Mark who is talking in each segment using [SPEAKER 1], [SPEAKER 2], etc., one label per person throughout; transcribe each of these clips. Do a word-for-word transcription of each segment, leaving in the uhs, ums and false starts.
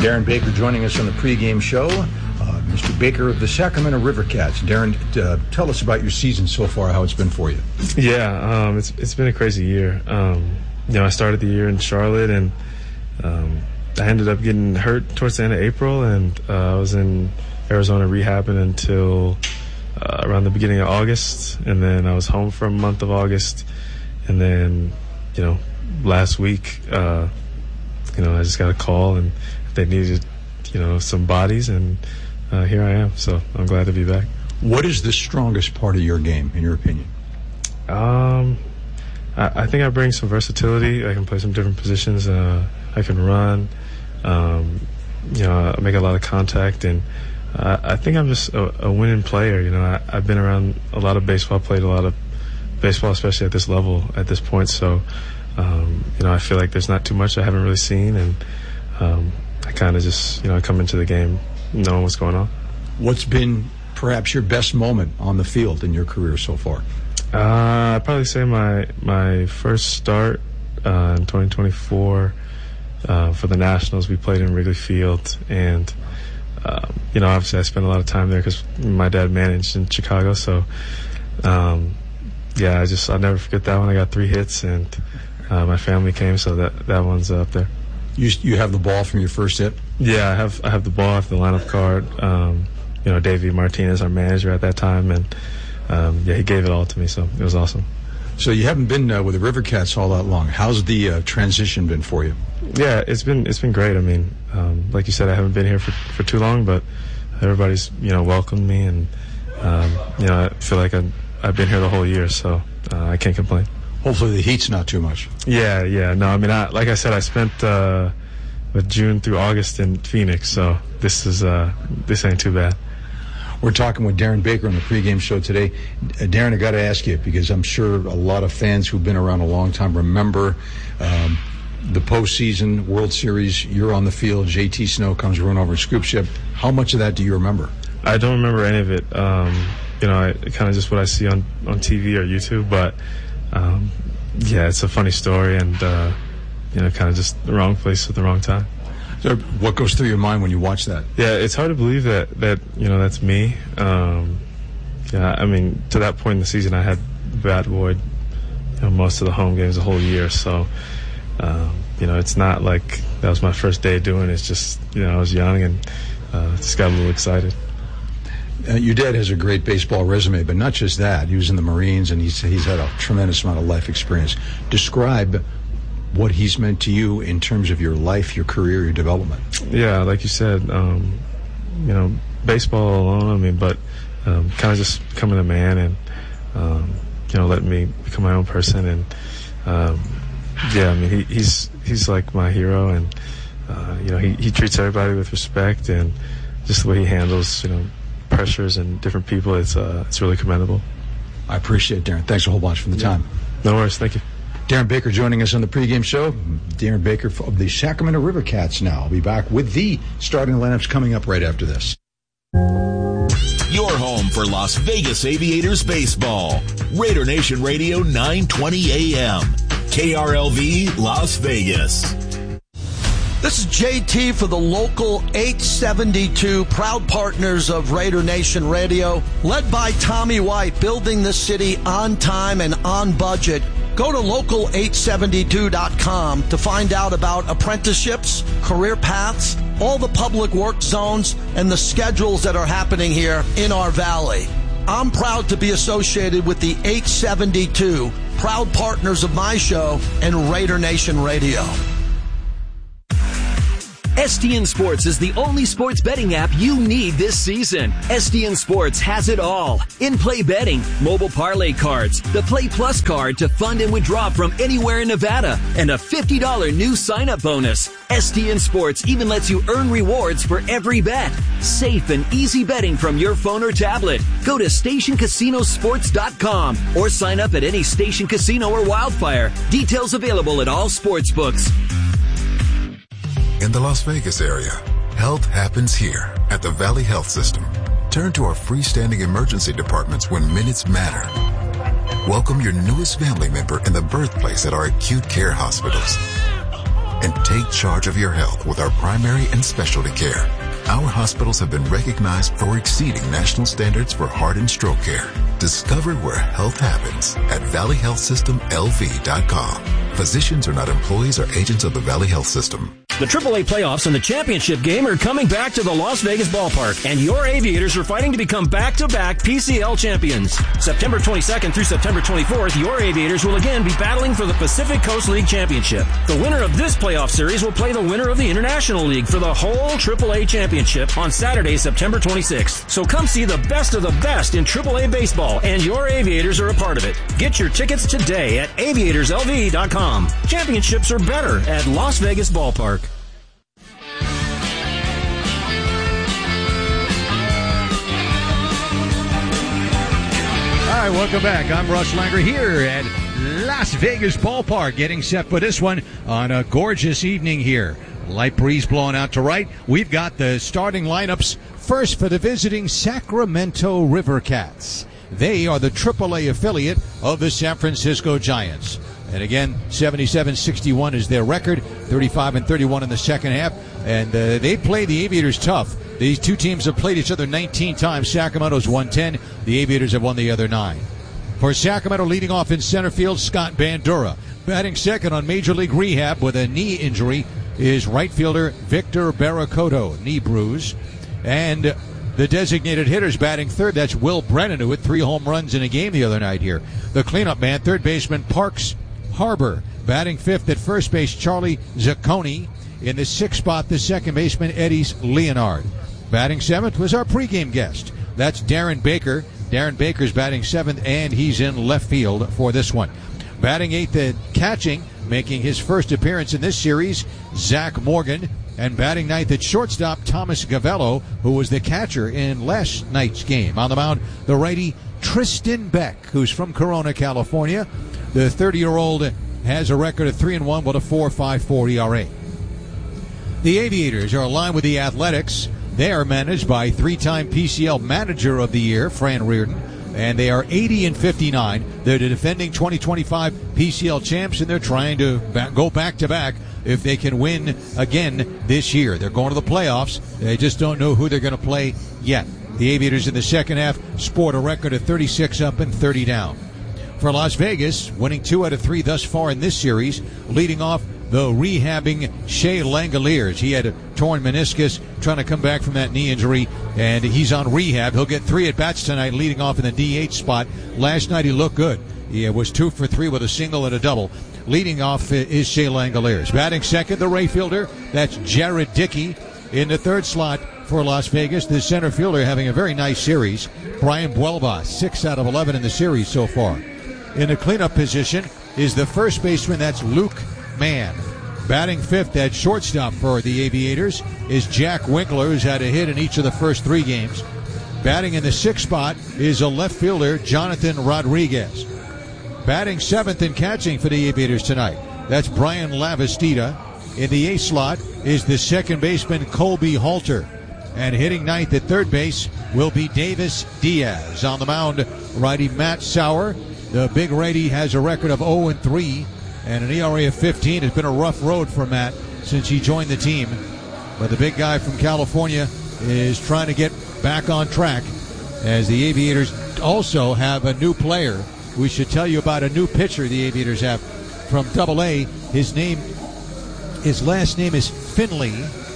[SPEAKER 1] Darren Baker joining us on the pregame show. Uh, Mister Baker of the Sacramento River Cats. Darren, uh, tell us about your season so far, how it's been for you.
[SPEAKER 2] Yeah, um, it's it's been a crazy year. Um, you know, I started the year in Charlotte, and um, I ended up getting hurt towards the end of April, and uh, I was in Arizona rehabbing until uh, around the beginning of August, and then I was home for a month of August, and then, you know, last week, uh, you know, I just got a call, and they needed, you know, some bodies, and uh, here I am. So I'm glad to be back.
[SPEAKER 1] What is the strongest part of your game, in your opinion?
[SPEAKER 2] Um, I, I think I bring some versatility. I can play some different positions. Uh, I can run. Um, you know, I make a lot of contact, and uh, I think I'm just a, a winning player. You know, I, I've been around a lot of baseball, played a lot of baseball, especially at this level, at this point. So, um, you know, I feel like there's not too much I haven't really seen, and um, I kind of just, you know, come into the game knowing what's going on.
[SPEAKER 1] What's been perhaps your best moment on the field in your career so far?
[SPEAKER 2] Uh, I'd probably say my my first start uh, in twenty twenty-four uh, for the Nationals. We played in Wrigley Field, and um, you know, obviously I spent a lot of time there because my dad managed in Chicago. So, um, yeah, I just I'll never forget that one. I got three hits, and uh, my family came, so that that one's up there.
[SPEAKER 1] You you have the ball from your first hit?
[SPEAKER 2] Yeah, I have I have the ball, I have the lineup card. Um, you know, Davey Martinez, our manager at that time, and um, yeah, he gave it all to me, so it was awesome.
[SPEAKER 1] So you haven't been uh, with the River Cats all that long. How's the uh, transition been for you?
[SPEAKER 2] Yeah, it's been it's been great. I mean, um, like you said, I haven't been here for, for too long, but everybody's, you know, welcomed me, and um, you know, I feel like I've, I've been here the whole year, so uh, I can't complain.
[SPEAKER 1] Hopefully the heat's not too much.
[SPEAKER 2] Yeah, yeah. No, I mean, I, like I said, I spent uh, with June through August in Phoenix, so this is uh, this ain't too bad.
[SPEAKER 1] We're talking with Darren Baker on the pregame show today. Uh, Darren, I got to ask you, because I'm sure a lot of fans who've been around a long time remember um, the postseason World Series. You're on the field. J T Snow comes running over and scoops you up. How much of that do you remember?
[SPEAKER 2] I don't remember any of it. Um, you know, I, kind of just what I see on, on T V or YouTube, but um, yeah, it's a funny story, and uh, you know, kind of just the wrong place at the wrong time.
[SPEAKER 1] So what goes through your mind when you watch that?
[SPEAKER 2] Yeah, it's hard to believe that, that you know, that's me. Um, yeah, I mean, to that point in the season, I had bat void, you know, most of the home games the whole year. So, um, you know, it's not like that was my first day doing it. It's just, you know, I was young and uh, just got a little excited.
[SPEAKER 1] Uh, your dad has a great baseball resume, but not just that. He was in the Marines, and he's he's had a tremendous amount of life experience. Describe what he's meant to you in terms of your life, your career, your development.
[SPEAKER 2] Yeah, like you said, um, you know, baseball alone, I mean, but um, kind of just becoming a man, and, um, you know, letting me become my own person. And, um, yeah, I mean, he, he's he's like my hero, and, uh, you know, he, he treats everybody with respect, and just the way he handles, you know, pressures and different people, it's, uh, it's really commendable.
[SPEAKER 1] I appreciate it, Darren. Thanks a whole bunch for the time.
[SPEAKER 2] No worries. Thank you.
[SPEAKER 1] Darren Baker joining us on the pregame show. Darren Baker of the Sacramento River Cats now. I'll be back with the starting lineups coming up right after this.
[SPEAKER 3] Your home for Las Vegas Aviators baseball. Raider Nation Radio nine twenty A M. K R L V Las Vegas.
[SPEAKER 4] This is J T for the local eight seventy-two, proud partners of Raider Nation Radio. Led by Tommy White, building the city on time and on budget. Go to local eight seventy-two dot com to find out about apprenticeships, career paths, all the public work zones, and the schedules that are happening here in our valley. I'm proud to be associated with the eight seventy-two, proud partners of my show and Raider Nation Radio.
[SPEAKER 5] S D N Sports is the only sports betting app you need this season. S D N Sports has it all. In-play betting, mobile parlay cards, the Play Plus card to fund and withdraw from anywhere in Nevada, and a fifty dollars new sign-up bonus. S D N Sports even lets you earn rewards for every bet. Safe and easy betting from your phone or tablet. Go to station casino sports dot com or sign up at any Station Casino or Wildfire. Details available at all sports books.
[SPEAKER 6] In the Las Vegas area, health happens here at the Valley Health System. Turn to our freestanding emergency departments when minutes matter. Welcome your newest family member in the birthplace at our acute care hospitals. and take charge of your health with our primary and specialty care. Our hospitals have been recognized for exceeding national standards for heart and stroke care. Discover where health happens at valley health system l v dot com. Physicians are not employees or agents of the Valley Health System.
[SPEAKER 7] The triple A playoffs and the championship game are coming back to the Las Vegas ballpark, and your Aviators are fighting to become back-to-back P C L champions. September twenty-second through September twenty-fourth, your Aviators will again be battling for the Pacific Coast League championship. The winner of this playoff series will play the winner of the International League for the whole triple A championship on Saturday, September twenty-sixth. So come see the best of the best in triple A baseball, and your Aviators are a part of it. Get your tickets today at aviators l v dot com. Championships are better at Las Vegas Ballpark.
[SPEAKER 1] All right, welcome back. I'm Russ Langer here at Las Vegas Ballpark, getting set for this one on a gorgeous evening here. Light breeze blowing out to right. We've got the starting lineups. First for the visiting Sacramento River Cats. They are the triple A affiliate of the San Francisco Giants. And again, seventy-seven sixty-one is their record, thirty-five and thirty-one in the second half. And uh, they play the Aviators tough. These two teams have played each other nineteen times. Sacramento's won ten. The Aviators have won the other nine. For Sacramento, leading off in center field, Scott Bandura. Batting second on Major League rehab with a knee injury is right fielder Victor Barracoto, knee bruise. And the designated hitters batting third, that's Will Brennan, who hit three home runs in a game the other night here. The cleanup man, third baseman Parks Harbor. Batting fifth at first base, Charlie Zacconi. In the sixth spot, the second baseman, Eddie Leonard. Batting seventh was our pregame guest. That's Darren Baker. Darren Baker's batting seventh, and he's in left field for this one. Batting eighth at catching, making his first appearance in this series, Zach Morgan. And batting ninth at shortstop, Thomas Gavello, who was the catcher in last night's game. On the mound, the righty Tristan Beck, who's from Corona, California. The thirty-year-old has a record of three and one with a four point five four E R A. The Aviators are aligned with the Athletics. They are managed by three-time P C L Manager of the Year, Fran Reardon, and they are eighty and fifty-nine. They're the defending twenty twenty-five P C L champs, and they're trying to back, go back-to-back if they can win again this year. They're going to the playoffs. They just don't know who they're going to play yet. The Aviators in the second half sport a record of thirty-six up and thirty down. For Las Vegas, winning two out of three thus far in this series, leading off the rehabbing Shea Langoliers. He had a torn meniscus, trying to come back from that knee injury, and he's on rehab. He'll get three at-bats tonight, leading off in the D H spot. Last night he looked good. He was two for three with a single and a double. Leading off is Shea Langoliers. Batting second, the right fielder, that's Jared Dickey. In the third slot for Las Vegas, the center fielder having a very nice series, Brian Buelba, six out of eleven in the series so far. In the cleanup position is the first baseman, that's Luke Mann. Batting fifth at shortstop for the Aviators is Jack Winkler, who's had a hit in each of the first three games. Batting in the sixth spot is a left fielder, Jonathan Rodriguez. Batting seventh and catching for the Aviators tonight, that's Brian Lavastida. In the eighth slot is the second baseman, Colby Halter. And hitting ninth at third base will be Davis Diaz. On the mound, righty Matt Sauer. The big righty has a record of oh and three and an E R A of fifteen. It's been a rough road for Matt since he joined the team. But the big guy from California is trying to get back on track, as the Aviators also have a new player. We should tell you about a new pitcher the Aviators have from Double A. His name, his last name is Finley,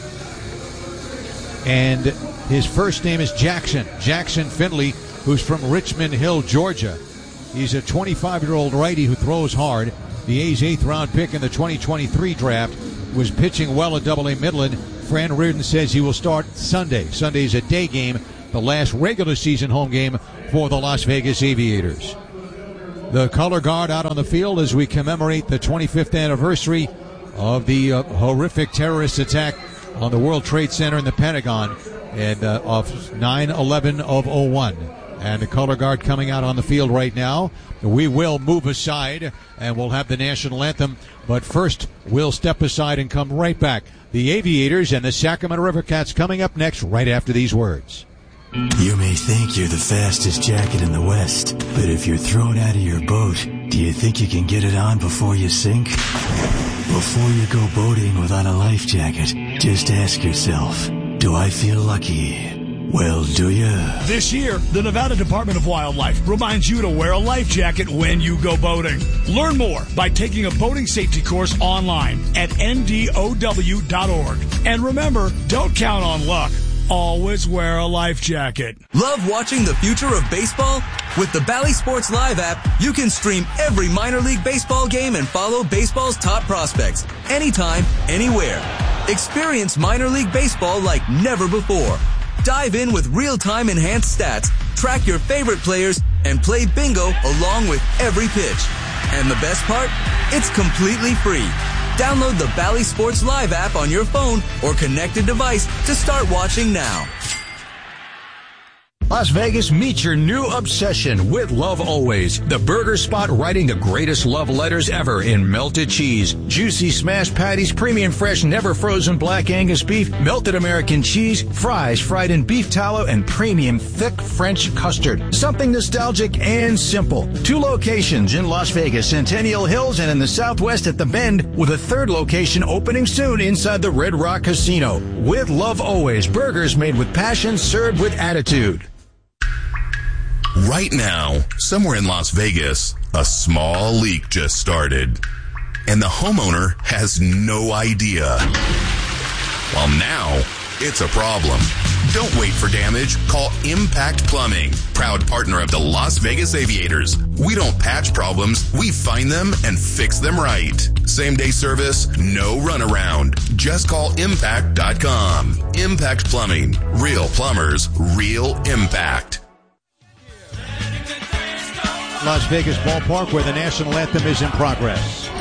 [SPEAKER 1] and his first name is Jackson. Jackson Finley, who's from Richmond Hill, Georgia. He's a twenty-five-year-old righty who throws hard. The A's eighth-round pick in the twenty twenty-three draft, was pitching well at Double A Midland. Fran Reardon says he will start Sunday. Sunday's a day game, the last regular season home game for the Las Vegas Aviators. The color guard out on the field as we commemorate the twenty-fifth anniversary of the uh, horrific terrorist attack on the World Trade Center in the Pentagon and uh, of nine eleven of oh one. And the color guard coming out on the field right now. We will move aside and we'll have the national anthem. But first, we'll step aside and come right back. The Aviators and the Sacramento River Cats coming up next right after these words.
[SPEAKER 8] You may think you're the fastest jacket in the West, but if you're thrown out of your boat, do you think you can get it on before you sink? Before you go boating without a life jacket, just ask yourself, do I feel lucky? Well, do you?
[SPEAKER 9] This year, the Nevada Department of Wildlife reminds you to wear a life jacket when you go boating. Learn more by taking a boating safety course online at N D O W dot org. And remember, don't count on luck. Always wear a life jacket.
[SPEAKER 10] Love watching the future of baseball? With the Bally Sports Live app, you can stream every minor league baseball game and follow baseball's top prospects anytime, anywhere. Experience minor league baseball like never before. Dive in with real-time enhanced stats, track your favorite players, and play bingo along with every pitch. And the best part? It's completely free. Download the Bally Sports Live app on your phone or connected device to start watching now.
[SPEAKER 11] Las Vegas, meet your new obsession with Love Always, the burger spot writing the greatest love letters ever in melted cheese, juicy smashed patties, premium fresh, never frozen black Angus beef, melted American cheese, fries fried in beef tallow, and premium thick French custard. Something nostalgic and simple. Two locations in Las Vegas, Centennial Hills, and in the Southwest at The Bend, with a third location opening soon inside the Red Rock Casino. With Love Always, burgers made with passion, served with attitude.
[SPEAKER 3] Right now, somewhere in Las Vegas, a small leak just started, and the homeowner has no idea. Well, now, it's a problem. Don't wait for damage. Call Impact Plumbing, proud partner of the Las Vegas Aviators. We don't patch problems. We find them and fix them right. Same-day service, no runaround. Just call impact dot com. Impact Plumbing. Real plumbers, real impact.
[SPEAKER 12] Las Vegas ballpark where the national anthem is in progress.